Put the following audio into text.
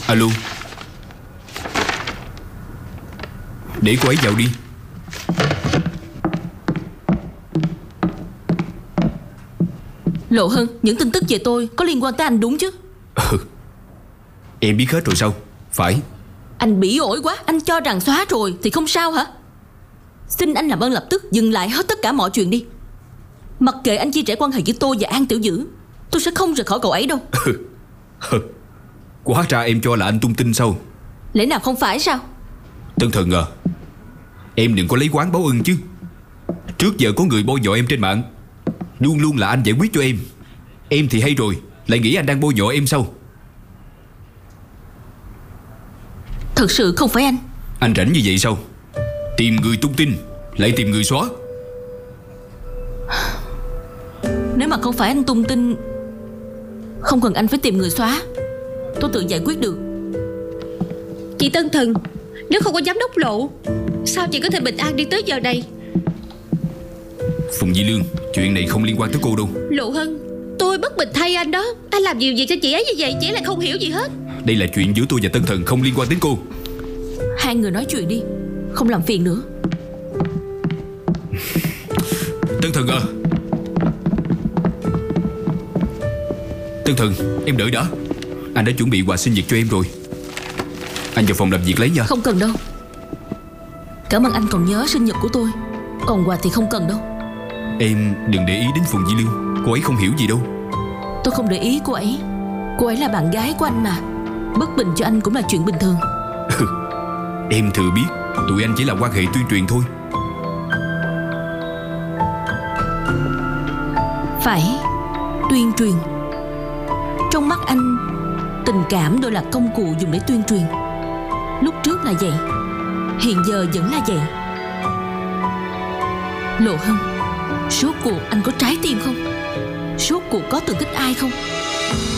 Alo. Để cô ấy vào đi. Lộ Hân, những tin tức về tôi có liên quan tới anh đúng chứ? Em biết hết rồi sao? Phải. Anh bỉ ổi quá. Anh cho rằng xóa rồi thì không sao hả? Xin anh làm ơn lập tức dừng lại hết tất cả mọi chuyện đi. Mặc kệ anh chia rẽ quan hệ với tôi và An Tiểu Dữ, tôi sẽ không rời khỏi cậu ấy đâu. Quá ra em cho là anh tung tin sao? Lẽ nào không phải sao? Tân Thần à, em đừng có lấy oán báo ân chứ. Trước giờ có người bôi nhọ em trên mạng, luôn luôn là anh giải quyết cho em. Em thì hay rồi, lại nghĩ anh đang bôi nhọ em sao? Thật sự không phải anh. Anh rảnh như vậy sao? Tìm người tung tin, lại tìm người xóa. Nếu mà không phải anh tung tin, không cần anh phải tìm người xóa, tôi tự giải quyết được. Chị Tân Thần, nếu không có giám đốc Lộ, sao chị có thể bình an đi tới giờ này? Phùng Di Lương, chuyện này không liên quan tới cô đâu. Lộ Hân, tôi bất bình thay anh đó. Anh làm điều gì cho chị ấy như vậy? Chị ấy lại không hiểu gì hết. Đây là chuyện giữa tôi và Tân Thần, không liên quan đến cô. Hai người nói chuyện đi, không làm phiền nữa. Tân Thần à, Tân Thần, em đợi đã. Anh đã chuẩn bị quà sinh nhật cho em rồi. Anh vào phòng làm việc lấy nha. Không cần đâu. Cảm ơn anh còn nhớ sinh nhật của tôi. Còn quà thì không cần đâu. Em đừng để ý đến Phùng Di Lương, cô ấy không hiểu gì đâu. Tôi không để ý cô ấy. Cô ấy là bạn gái của anh mà. Bất bình cho anh cũng là chuyện bình thường. Em thừa biết tụi anh chỉ là quan hệ tuyên truyền thôi. Phải, tuyên truyền. Trong mắt anh, tình cảm đều là công cụ dùng để tuyên truyền. Lúc trước là vậy, hiện giờ vẫn là vậy. Lộ Hân, rốt cuộc anh có trái tim không? Rốt cuộc có từng thích ai không?